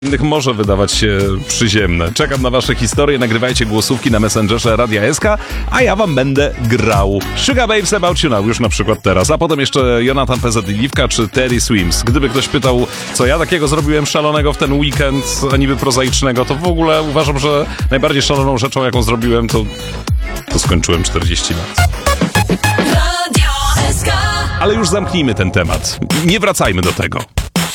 Innych może wydawać się przyziemne. Czekam na wasze historie, nagrywajcie głosówki na Messengerze Radia SK, a ja wam będę grał. Sugar Babes About You Now, już na przykład teraz, a potem jeszcze Jonathan PZ i Liwka czy Teddy Swims. Gdyby ktoś pytał, co ja takiego zrobiłem szalonego w ten weekend, a niby prozaicznego, to w ogóle uważam, że najbardziej szaloną rzeczą, jaką zrobiłem, to skończyłem 40 lat. Ale już zamknijmy ten temat. Nie wracajmy do tego.